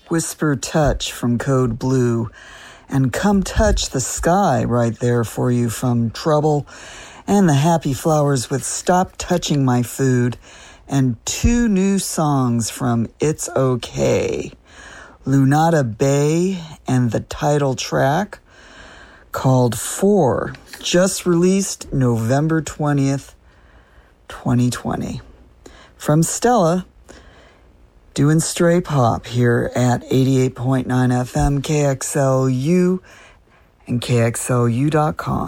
Whisper Touch from Code Blue, and Come Touch the Sky right there for you from Trouble, and the Happy Flowers with Stop Touching My Food, and two new songs from It's Okay, Lunata Bay and the title track called 4, just released November 20th, 2020. From Stella, doing Stray Pop here at 88.9 FM KXLU and KXLU.com.